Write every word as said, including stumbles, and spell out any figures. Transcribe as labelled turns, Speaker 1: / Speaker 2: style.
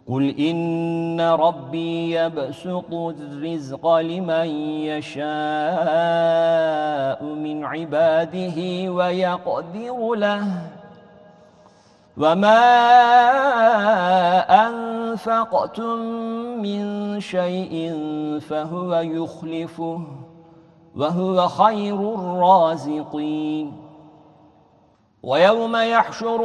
Speaker 1: قل إن ربي يبسط الرزق لمن يشاء من عباده ويقدر له وما أنفقتم من شيء فهو يخلفه وهو خير الرازقين ويوم يحشر